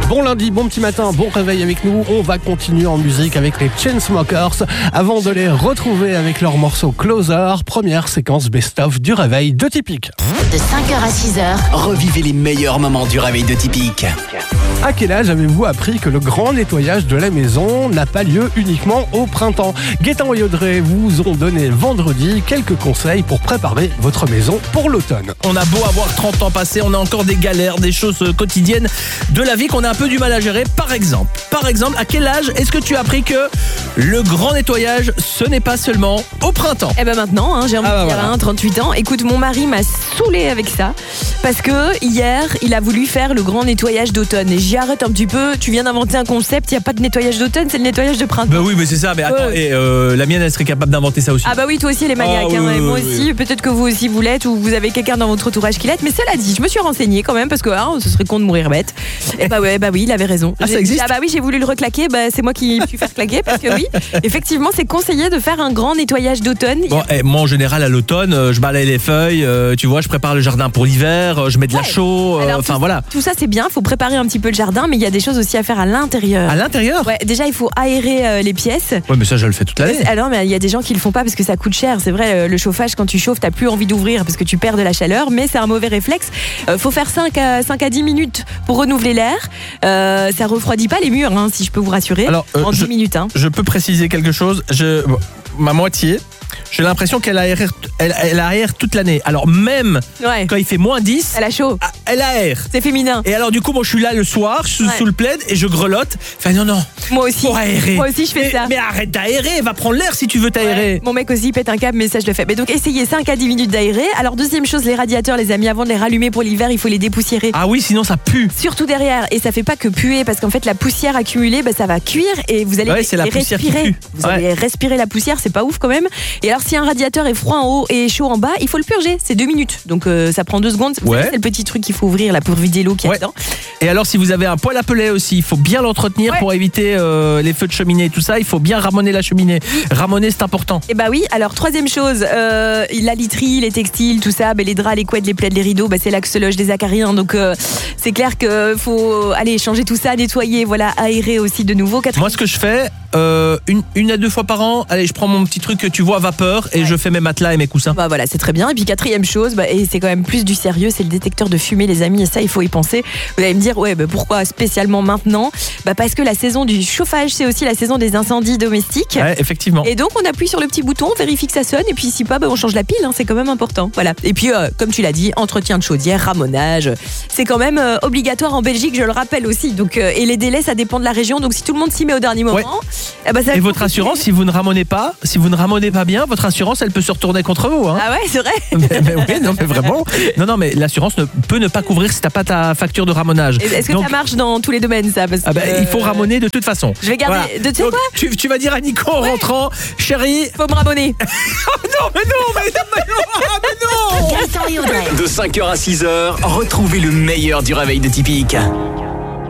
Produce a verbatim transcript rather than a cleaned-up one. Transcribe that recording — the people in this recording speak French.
Bon lundi, bon petit matin, bon réveil avec nous. On va continuer en musique avec les Chainsmokers avant de les retrouver avec leur morceau Closer. Première séquence best-of du réveil de Typique. De cinq heures à six heures, revivez les meilleurs moments du réveil de Typique. À quel âge avez-vous appris que le grand nettoyage de la maison n'a pas lieu uniquement au printemps? Gaëtan et Audrey vous ont donné vendredi quelques conseils pour préparer votre maison pour l'automne. On a beau avoir trente ans passés, on a encore des galères, des choses quotidiennes de la vie qu'on a un peu du mal à gérer. Par exemple, par exemple, à quel âge est-ce que tu as appris que le grand nettoyage, ce n'est pas seulement au printemps? Eh ben maintenant, hein, j'ai envie Ah bah de dire, voilà. hein, trente-huit ans. Écoute, mon mari m'a saoulé avec ça parce que hier, il a voulu faire le grand nettoyage d'automne. Et j'y arrête un petit peu. Tu viens d'inventer un concept. Il n'y a pas de nettoyage d'automne, c'est le nettoyage de printemps. Bah oui, mais c'est ça. Mais attends, Ouais. et euh, la mienne, elle serait capable d'inventer ça aussi. Ah bah oui, toi aussi, elle est maniaque. Ah hein, oui, et oui, moi oui, aussi. Peut-être que vous aussi vous l'êtes ou vous avez quelqu'un dans votre entourage qui l'est. Mais cela dit, je me suis renseignée quand même parce que hein, ce serait con de mourir bête. Et bah ouais, bah oui, il avait raison. Ah, ça J'ai- existe Ah bah oui, j'ai voulu le reclaquer. Bah c'est moi qui me suis fait claquer parce que oui, effectivement, c'est conseillé de faire un grand nettoyage d'automne. Bon, eh, moi en général à l'automne, euh, je balaye les feuilles, euh, tu vois, je prépare le jardin pour l'hiver, euh, je mets de la Ouais. chaux, euh, Alors, enfin tout- voilà. Tout ça c'est bien, faut préparer un petit peu le jardin, mais il y a des choses aussi à faire à l'intérieur. À l'intérieur. Ouais, déjà il faut aérer euh, les pièces. Ouais, mais ça je le fais toute l'année. Alors, mais il y a des gens qui le font pas parce que ça coûte cher. C'est vrai, le- le chauffage, quand tu chauffes, t'as plus envie d'ouvrir parce que tu perds de la chaleur, mais c'est un mauvais réflexe. Euh, faut faire cinq à dix minutes pour renouveler l'air. Euh, ça refroidit pas les murs, hein, si je peux vous rassurer. Alors, euh, en je- dix minutes. Hein. Je peux préciser quelque chose. Je, bon, ma moitié, j'ai l'impression qu'elle aère, elle, elle aère toute l'année. Alors même Ouais. quand il fait moins dix, Elle a chaud. ah, elle aère. C'est féminin. Et alors du coup, moi je suis là le soir, je suis Ouais. sous le plaid et je grelotte. Enfin non, non, Moi aussi. pour aérer. Moi aussi, je fais mais, ça. Mais arrête d'aérer, va prendre l'air si tu veux t'aérer. Mon mec aussi pète un câble, mais ça je le fais. Mais donc essayez cinq à dix minutes d'aérer. Alors deuxième chose, les radiateurs, les amis, avant de les rallumer pour l'hiver, il faut les dépoussiérer. Ah oui, sinon ça pue. Surtout derrière, et ça fait pas que puer parce qu'en fait la poussière accumulée, bah, ça va cuire et vous allez Ouais, c'est la les poussière qui respirer. pue. Vous Ouais. allez respirer la poussière, c'est pas ouf quand même. Et alors si un radiateur est froid en haut et chaud en bas, il faut le purger. C'est deux minutes, donc euh, ça prend deux secondes. Vous Ouais. savez, c'est le petit truc qu'il faut ouvrir là pour vider l'eau qui est Ouais. dedans. Et alors si vous avez un poêle à pellets aussi, il faut bien l'entretenir Ouais. pour éviter euh, les feux de cheminée et tout ça. Il faut bien ramoner la cheminée. Ramoner, c'est important. Et bah oui. Alors troisième chose, euh, la literie, les textiles, tout ça, bah, les draps, les couettes, les plaids, les rideaux, bah, c'est là que se logent les acariens. Donc euh, c'est clair que faut aller changer tout ça, nettoyer, voilà, aérer aussi de nouveau. Quatrième Moi, ce que je fais, euh, une, une à deux fois par an, allez, je prends mon petit truc que tu vois, vapeur, et je fais mes matelas et mes coussins. Bah voilà, c'est très bien. Et puis quatrième chose, bah, et c'est quand même plus du sérieux, c'est le détecteur de fumée, les amis. Et ça, il faut y penser. Vous allez me dire, ouais, bah, pourquoi spécialement maintenant? Bah parce que la saison du chauffage, c'est aussi la saison des incendies domestiques. Ouais, effectivement. Et donc on appuie sur le petit bouton, on vérifie que ça sonne, et puis si pas, bah, on change la pile. Hein, c'est quand même important. Voilà. Et puis, euh, comme tu l'as dit, entretien de chaudière, ramonage, c'est quand même euh, obligatoire en Belgique, je le rappelle aussi. Donc, euh, et les délais, ça dépend de la région. Donc si tout le monde s'y met au dernier moment, Ouais. eh bah, ça va Et être votre compliqué. assurance, si vous ne ramonez pas, si vous ne ramonez pas bien, votre assurance, elle peut se retourner contre vous. Hein. Ah ouais, c'est vrai. mais, mais oui, non, mais vraiment. Non, non, mais l'assurance ne peut ne pas couvrir si t'as pas ta facture de ramonage. Est-ce que Donc, ça marche dans tous les domaines, ça? Parce ah ben, que, il faut euh, ramoner de toute façon. Je vais garder. De- tu sais Donc, quoi tu, tu vas dire à Nico en rentrant, chérie. Faut me ramonner. Non, mais non, mais non, mais non, ah, mais non. Gaëtan et Audrey. De cinq heures à six heures, retrouvez le meilleur du réveil de Typique.